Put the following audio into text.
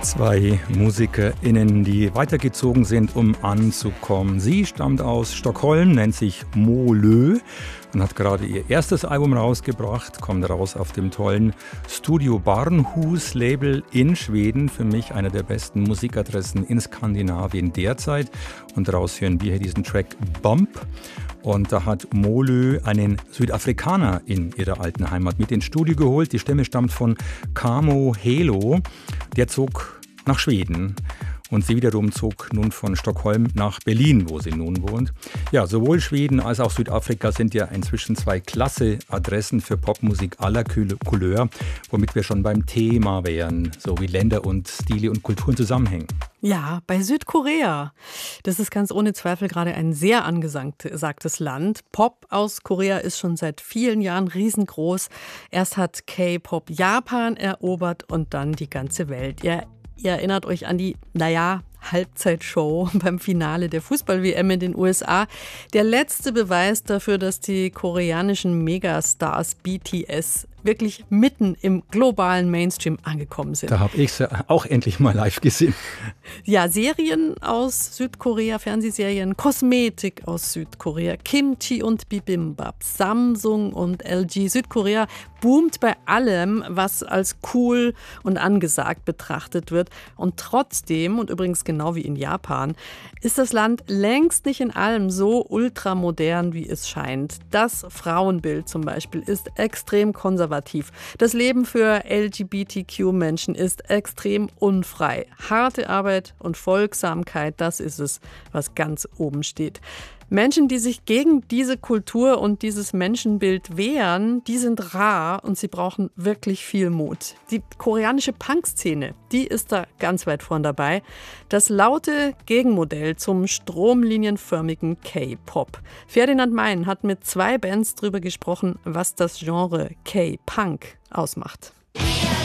Zwei MusikerInnen, die weitergezogen sind, um anzukommen. Sie stammt aus Stockholm, nennt sich Molö und hat gerade ihr erstes Album rausgebracht, kommt raus auf dem tollen Studio Barnhus-Label in Schweden. Für mich einer der besten Musikadressen in Skandinavien derzeit. Und daraus hören wir hier diesen Track Bump. Und da hat Molö einen Südafrikaner in ihrer alten Heimat mit ins Studio geholt. Die Stimme stammt von Kamo Helo. Der zog nach Schweden und sie wiederum zog nun von Stockholm nach Berlin, wo sie nun wohnt. Ja, sowohl Schweden als auch Südafrika sind ja inzwischen zwei klasse Adressen für Popmusik aller Couleur, womit wir schon beim Thema wären, so wie Länder und Stile und Kulturen zusammenhängen. Ja, bei Südkorea. Das ist ganz ohne Zweifel gerade ein sehr angesagtes Land. Pop aus Korea ist schon seit vielen Jahren riesengroß. Erst hat K-Pop Japan erobert und dann die ganze Welt. Ihr erinnert euch an die, Halbzeitshow beim Finale der Fußball-WM in den USA. Der letzte Beweis dafür, dass die koreanischen Megastars BTS wirklich mitten im globalen Mainstream angekommen sind. Da habe ich sie auch endlich mal live gesehen. Ja, Serien aus Südkorea, Fernsehserien, Kosmetik aus Südkorea, Kimchi und Bibimbap, Samsung und LG. Südkorea boomt bei allem, was als cool und angesagt betrachtet wird. Und trotzdem, und übrigens genau wie in Japan, ist das Land längst nicht in allem so ultramodern, wie es scheint. Das Frauenbild zum Beispiel ist extrem konservativ. Das Leben für LGBTQ-Menschen ist extrem unfrei. Harte Arbeit und Folgsamkeit, das ist es, was ganz oben steht. Menschen, die sich gegen diese Kultur und dieses Menschenbild wehren, die sind rar und sie brauchen wirklich viel Mut. Die koreanische Punk-Szene, die ist da ganz weit vorn dabei. Das laute Gegenmodell zum stromlinienförmigen K-Pop. Ferdinand Mein hat mit 2 Bands darüber gesprochen, was das Genre K-Punk ausmacht.